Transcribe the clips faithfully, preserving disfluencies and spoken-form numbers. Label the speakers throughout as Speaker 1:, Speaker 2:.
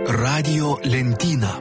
Speaker 1: Radio lentyna.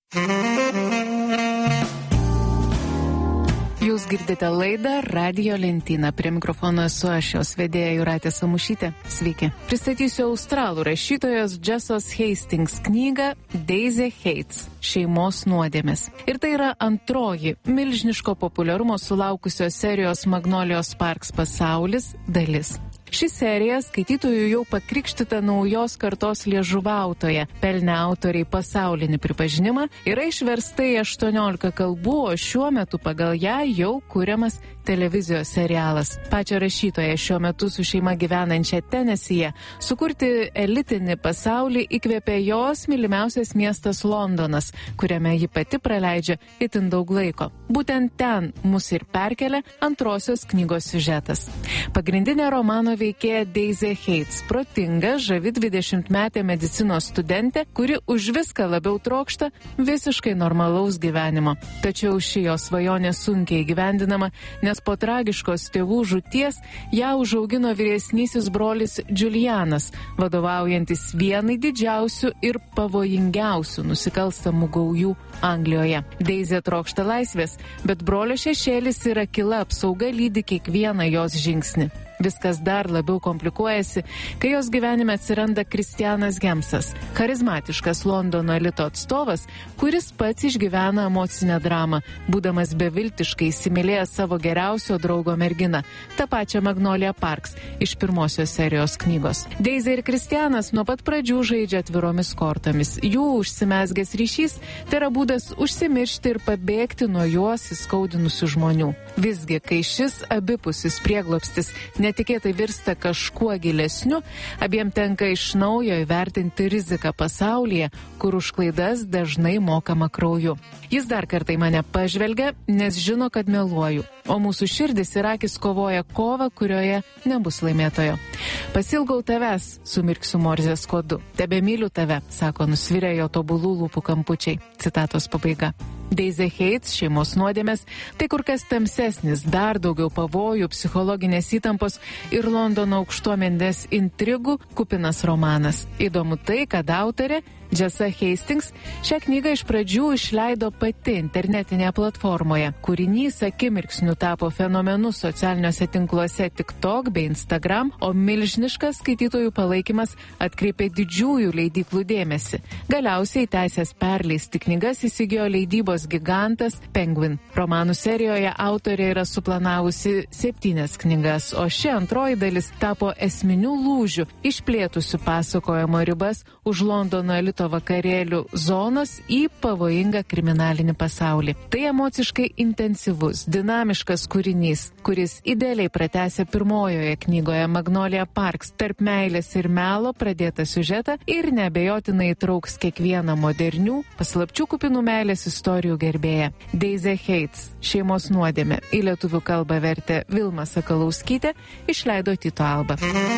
Speaker 2: Jūs girdite laidą Radio lentyna. Prie mikrofono esu aš, jos vedėja Jūratė Samušytė. Sveiki. Pristatysiu australų rašytojos Jessos Hastings knygą Daisy Hates – Šeimos nuodėmės. Ir tai yra antroji milžiniško populiarumo sulaukusios serijos Magnolijos Sparks pasaulis dalis. Ši serija skaitytojų jau pakrikštyta naujos kartos liežuvautoja, pelnė autoriai pasaulinį pripažinimą, yra išversta į aštuoniolika kalbų, o šiuo metu pagal ją jau kuriamas televizijos serialas. Pačią rašytoją šiuo metu su šeima gyvenančią Tenesyje sukurti elitinį pasaulį įkvėpė jos mylimiausias miestas Londonas, kuriame ji pati praleidžia itin daug laiko. Būtent ten mus ir perkelia antrosios knygos siužetas. Pagrindinė romano veikėja Daisy Hates, protinga, žavi dvidešimtmetė medicinos studentė, kuri už viską labiau trokšta visiškai normalaus gyvenimo. Tačiau ši jos svajonė sunkiai įgyvendinama, nes po tragiškos tėvų žūties ją užaugino vyresnysis brolis Julianas, vadovaujantis vienai didžiausių ir pavojingiausių nusikalstamų gaujų Anglijoje. Daisy trokšta laisvės, bet brolio šešėlis ir akyla apsauga lydi kiekvieną jos žingsnį. Viskas dar labiau komplikuojasi, kai jos gyvenime atsiranda Kristianas Gemsas, charizmatiškas Londono elito atstovas, kuris pats išgyvena emocinę dramą, būdamas beviltiškai įsimylėjęs savo geriausio draugo merginą, tą pačią Magnoliją Parks iš pirmosios serijos knygos. Daisy ir Kristianas nuo pat pradžių žaidžia atviromis kortomis. Jų užsimezgęs ryšys tai yra būdas užsimiršti ir pabėgti nuo juos įskaudinusių žmonių. Visgi, kai šis abipusis prieglobstis netikėtai virsta kažkuo gilesniu, abiem tenka iš naujo įvertinti riziką pasaulyje, kur už klaidas dažnai mokama krauju. Jis dar kartą į mane pažvelgia, nes žino, kad meluoju, o mūsų širdis ir akys kovoja kovą, kurioje nebus laimėtojo. Pasilgau tavęs, sumirksiu Morzės kodu. Tebemyliu tave, sako nusvirę jo tobulų lūpų kampučiai. Citatos pabaiga. Daisy Hates, Šeimos nuodėmės, tai kur kas tamsesnis, dar daugiau pavojų, psichologinės įtampos ir Londono aukštuomenės intrigų kupinas romanas. Įdomu tai, kad autorė Jessa Hastings šią knygą iš pradžių išleido pati internetinėje platformoje. Kūrinys akimirksniu tapo fenomenu socialiniuose tinkluose TikTok bei Instagram, o milžiniškas skaitytojų palaikymas atkreipė didžiųjų leidyklų dėmesį. Galiausiai teisės perleisti knygas įsigijo leidybos gigantas Penguin. Romanų serijoje autorė yra suplanavusi septynias knygas, o ši antroji dalis tapo esminiu lūžiu, išplėtusiu pasakojimo ribas už Londono elito vakarėlių zonos į pavojingą kriminalinį pasaulį. Tai emociškai intensyvus, dinamiškas kūrinys, kuris idealiai pratęsia pirmojoje knygoje Magnolija Parks tarp meilės ir melo pradėtą siužetą ir neabejotinai įtrauks kiekvieną modernių, paslapčių kupinų meilės istorijų gerbėją. Daisy Hates, Šeimos nuodėmė, į lietuvių kalbą vertė Vilma Sakalauskytė, išleido Tyto Alba.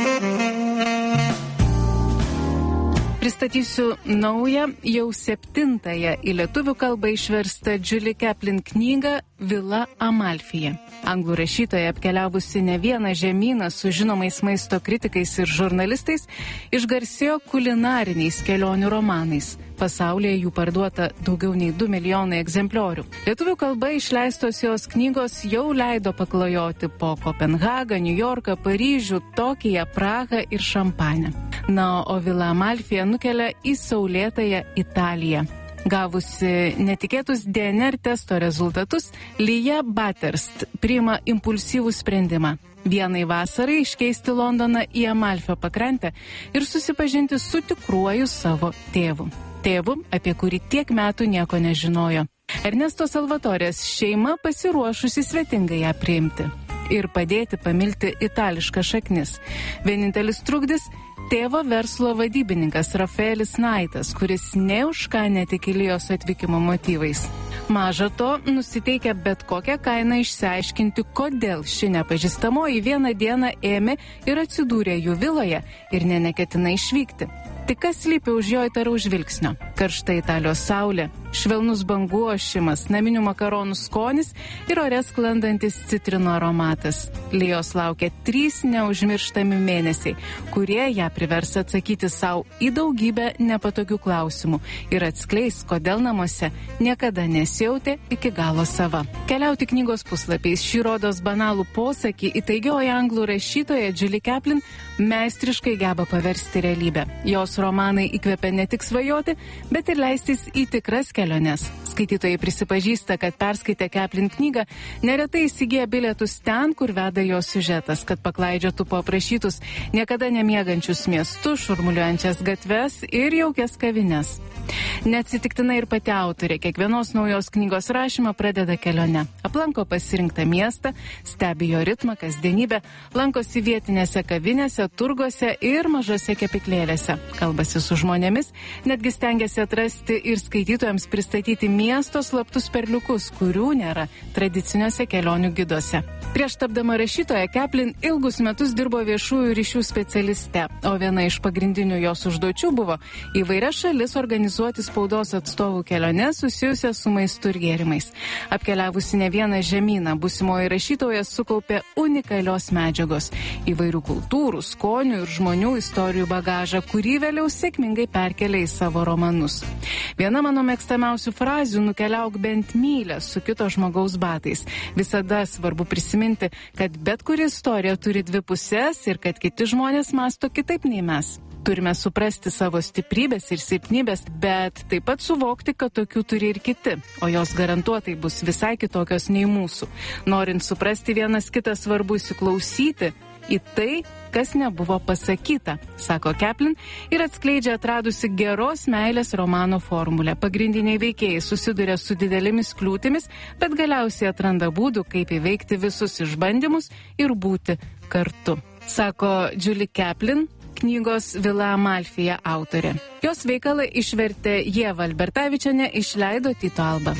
Speaker 2: Pristatysiu naują, jau septintąją į lietuvių kalbą išverstą Julie Kaplan knygą Vila Amalfija. Anglų rašytoja, apkeliavusi ne vieną žemyną su žinomais maisto kritikais ir žurnalistais, išgarsėjo kulinariniais kelionių romanais. Pasaulyje jų parduota daugiau nei du milijonai egzempliorių. Lietuvių kalba išleistos jos knygos jau leido paklajoti po Kopenhagą, Niujorką, Paryžių, Tokiją, Prahą ir Šampanę. Na, o Vila Amalfija nukelia į saulėtąją Italiją. Gavusi netikėtus D N R testo rezultatus, Lija Baterst priima impulsyvų sprendimą. Vienai vasarai iškeisti Londoną į Amalfio pakrantę ir susipažinti su tikruoju savo tėvu. Tėvu, apie kurį tiek metų nieko nežinojo. Ernesto Salvatorės šeima pasiruošusi svetingai ją priimti ir padėti pamilti itališką šaknis. Vienintelis trukdis – tėvo verslo vadybininkas Rafaelis Naitas, kuris ne už ką netiki Lijos atvykimo motyvais. Maža to, nusiteikia bet kokią kainą išsiaiškinti, kodėl ši nepažįstamoji vieną dieną ėmė ir atsidūrė jų viloje ir nė neketina išvykti. Tik kas slypi už jo įtaraus žvilgsnio? Karšta Italijos saulė, švelnus bangų ošimas, naminių makaronų skonis ir ore sklandantis citrinų aromatas. Lijos laukia trys neužmirštami mėnesiai, kurie ją privers atsakyti savo į daugybę nepatogių klausimų ir atskleis, kodėl namuose niekada nesijautė iki galo sava. Keliauti knygos puslapiais šį rodos banalų posakį įtaigioji anglų rašytoja Julie Kaplan meistriškai geba paversti realybę. Jos romanai įkvepia ne tik svajoti, bet ir leistis į tikras keliones. Skaitytojai prisipažįsta, kad perskaitę Kaplan knygą neretai įsigyja bilietus ten, kur veda jos siužetas, kad paklaidžiotų po aprašytus niekada nemiegančius miestus, šurmuliuojančias gatves ir jaukias kavines. Neatsitiktinai ir pati autorė kiekvienos naujos knygos rašymą pradeda kelione. Aplanko pasirinktą miestą, stebi jo ritmą, kasdienybę, lankosi vietinėse kavinėse, turguose ir mažose kepyklėlėse. Kalbasi su žmonėmis, netgi stengiasi atrasti ir skaitytojams pristatyti miesto slaptus perliukus, kurių nėra tradiciniuose kelionių giduose. Prieš tapdama rašytoja, Kaplan ilgus metus dirbo viešųjų ryšių specialiste, o viena iš pagrindinių jos užduočių buvo įvairias šalis organizuoti spaudos atstovų keliones susijusias su maistu ir gėrimais. Apkeliavusi ne vieną žemyną, būsimoji rašytoja sukaupė unikalios medžiagos, įvairių kultūrų, skonių ir žmonių istorijų bagažą, kurį vėliau sėkmingai perkelė į savo romanus. Viena mano mėgstamiausių frazių: nukeliauk bent mylę su kito žmogaus batais. Visada svarbu prisiminti, kad bet kuri istorija turi dvi pusės ir kad kiti žmonės mąsto kitaip nei mes. Turime suprasti savo stiprybės ir silpnybės, bet taip pat suvokti, kad tokių turi ir kiti, o jos garantuotai bus visai kitokios nei mūsų. Norint suprasti vienas kitą, svarbu įsiklausyti į tai, kas nebuvo pasakyta, sako Kaplan ir atskleidžia atradusi geros meilės romano formulę. Pagrindiniai veikėjai susiduria su didelėmis kliūtimis, bet galiausiai atranda būdų, kaip įveikti visus išbandymus ir būti kartu, sako Julie Kaplan, knygos Vila Amalfija autorė. Jos veikalą išvertė Ieva Albertavičienė, išleido Tyto Alba.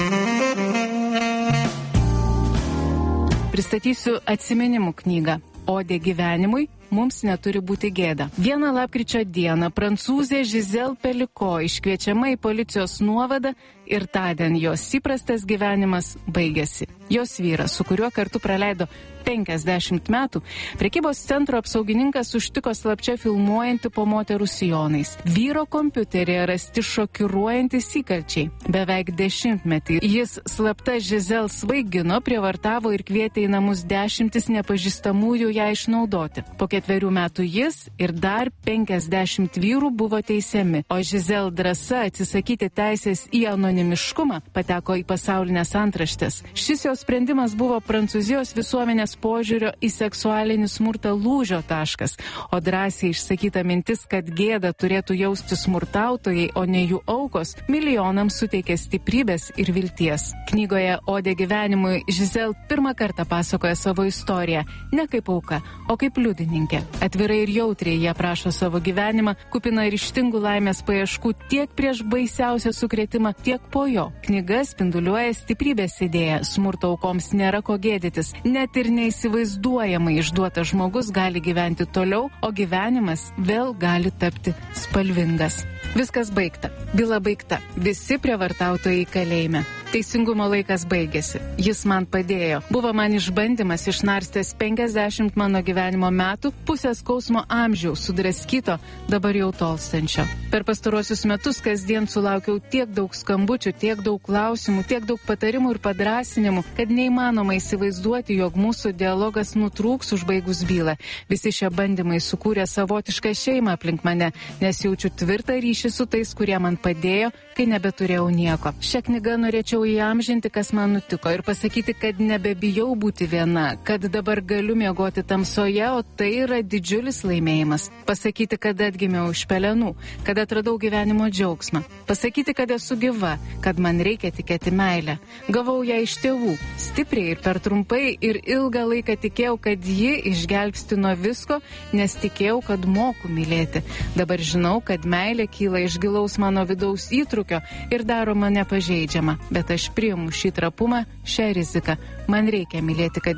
Speaker 2: Pristatysiu atsiminimų knygą Odė gyvenimui, mums neturi būti gėda. Vieną lapkričio dieną prancūzė Giselle Peliko iškviečiama į policijos nuovadą ir tądien jos įprastas gyvenimas baigėsi. Jos vyras, su kuriuo kartu praleido penkiasdešimt metų, prekybos centro apsaugininkas užtiko slapčia filmuojantį po moterų sijonais. Vyro kompiuteryje rasti šokiruojantys įkalčiai. Beveik dešimtmetį jis slapta Giselle svaigino, prievartavo ir kvietė į namus dešimtis nepažįstamųjų ją išnaudoti. Po ketverių metų jis ir dar penkiasdešimt vyrų buvo teisiami, o Giselle drąsa atsisakyti teisės į anonimiškumą pateko į pasaulinės antraštės. Šis jos sprendimas buvo Prancūzijos visuomenės požiūrio į seksualinį smurtą lūžio taškas, o drąsiai išsakyta mintis, kad gėda turėtų jausti smurtautojai, o ne jų aukos, milijonams suteikė stiprybės ir vilties. Knygoje Odė gyvenimui Giselle pirmą kartą pasakoja savo istoriją, ne kaip auka, o kaip liudininkė. Atvirai ir jautriai jie aprašo savo gyvenimą, kupina ryžtingų laimės paieškų tiek prieš baisiausią sukrėtimą, tiek po jo. Knyga spinduliuoja stiprybės idėją, smurto aukoms nėra ko gėdytis, net ir neįsivaizduojamai išduotas žmogus gali gyventi toliau, o gyvenimas vėl gali tapti spalvingas. Viskas baigta. Byla baigta. Visi prievartautojai kalėjime. Teisingumo laikas baigėsi. Jis man padėjo. Buvo man išbandymas, išnarstęs penkiasdešimt mano gyvenimo metų, pusę skausmo amžiaus, sudraskyto, dabar jau tolstančio. Per pastaruosius metus kasdien sulaukiau tiek daug skambučių, tiek daug klausimų, tiek daug patarimų ir padrasinimų, kad neįmanoma įsivaizduoti, jog mūsų dialogas nutrūks užbaigus bylą. Visi šie bandymai sukūrė savotišką šeimą aplink mane, nes jaučiu tvirtą ryšį su tais, kurie man padėjo, kai nebeturėjau nieko. Šią knygą norėčiau įamžinti, kas man nutiko, ir pasakyti, kad nebebijau būti viena, kad dabar galiu miegoti tamsoje, o tai yra didžiulis laimėjimas. Pasakyti, kad atgimiau iš pelenų, kad atradau gyvenimo džiaugsmą. Pasakyti, kad esu gyva, kad man reikia tikėti meilę. Gavau ją iš tėvų, stipriai ir per trumpai, ir ilgą laiką tikėjau, kad ji išgelbsti nuo visko, nes tikėjau, kad moku mylėti. Dabar žinau, kad meilė kyla iš gilaus mano vidaus įtrūkio ir daro mane pažeidžiamą, bet aš priimu šį trapumą, šią riziką. Man reikia mylėti, kad